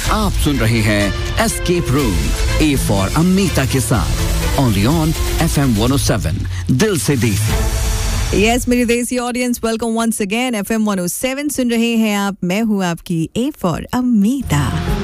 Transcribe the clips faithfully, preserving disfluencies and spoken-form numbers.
आप सुन रहे हैं escape room, A for Amita के साथ, only on F M one O seven, दिल से देसी। यस मेरी देसी audience, welcome once again. F M one O seven सुन रहे हैं आप। मैं हूँ आपकी ए फॉर अमीता,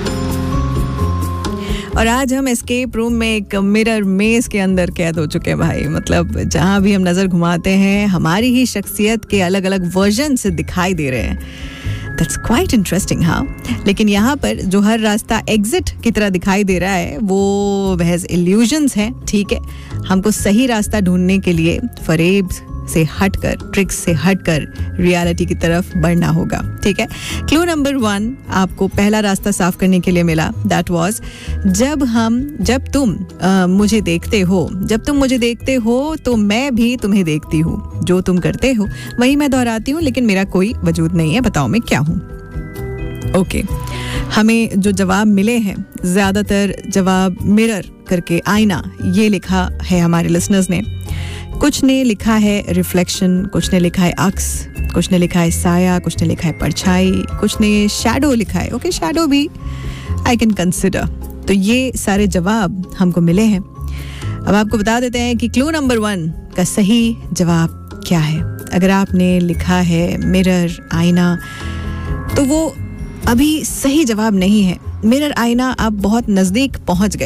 और आज हम एस्केप रूम में एक मिरर मेज के अंदर कैद हो चुके हैं भाई। मतलब जहाँ भी हम नज़र घुमाते हैं हमारी ही शख्सियत के अलग अलग वर्जन से दिखाई दे रहे हैं। That's quite interesting. हाँ, लेकिन यहाँ पर जो हर रास्ता एग्जिट की तरह दिखाई दे रहा है वो महज इल्यूजन्स हैं। ठीक है, हमको सही रास्ता ढूंढने के लिए फरेब से हटकर, ट्रिक्स से हटकर रियलिटी की तरफ बढ़ना होगा। ठीक है, क्लू नंबर वन आपको पहला रास्ता साफ करने के लिए मिला। दैट वाज जब हम जब तुम आ, मुझे देखते हो जब तुम मुझे देखते हो तो मैं भी तुम्हें देखती हूँ। जो तुम करते हो वही मैं दोहराती हूँ, लेकिन मेरा कोई वजूद नहीं है। बताओ मैं क्या हूँ। Okay okay. हमें जो जवाब मिले हैं, ज़्यादातर जवाब मिरर करके आईना ये लिखा है हमारे लिसनर्स ने। कुछ ने लिखा है रिफ्लेक्शन, कुछ ने लिखा है अक्स, कुछ ने लिखा है साया, कुछ ने लिखा है परछाई, कुछ ने शैडो लिखा है। ओके, शैडो भी आई कैन कंसिडर। तो ये सारे जवाब हमको मिले हैं। अब आपको बता देते हैं कि क्लू नंबर वन का सही जवाब क्या है। अगर आपने लिखा है मिरर, आईना, तो वो अभी सही जवाब नहीं है। मिरर, आईना, आप बहुत नज़दीक पहुंच गए।